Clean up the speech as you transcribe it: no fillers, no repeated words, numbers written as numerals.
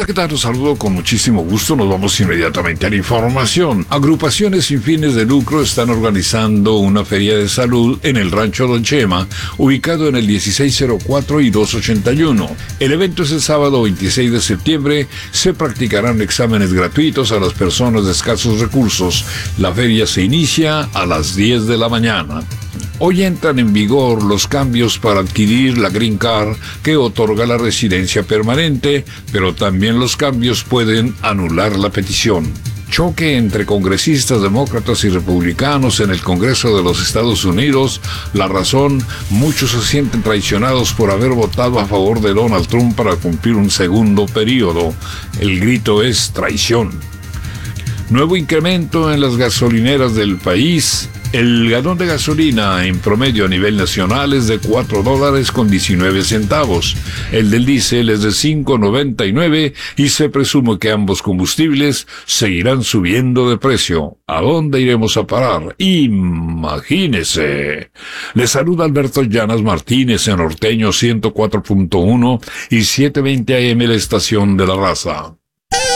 ¿qué tal? Los saludo con muchísimo gusto. Nos vamos inmediatamente a la información. Agrupaciones sin fines de lucro están organizando una feria de salud en el Rancho Don Chema, ubicado en el 1604 y 281. El evento es el sábado 26 de septiembre. Se practicarán exámenes gratuitos a las personas de escasos recursos. La feria se inicia a las 10 de la mañana. Hoy entran en vigor los cambios para adquirir la Green Card que otorga la residencia permanente, pero también los cambios pueden anular la petición. Choque entre congresistas demócratas y republicanos en el Congreso de los Estados Unidos. La razón, muchos se sienten traicionados por haber votado a favor de Donald Trump para cumplir un segundo periodo. El grito es traición. Nuevo incremento en las gasolineras del país. El galón de gasolina en promedio a nivel nacional es de $4.19. El del diésel es de $5.99 y se presume que ambos combustibles seguirán subiendo de precio. ¿A dónde iremos a parar? Imagínese. Le saluda Alberto Llanas Martínez en Norteño 104.1 y 720 AM, la estación de la raza.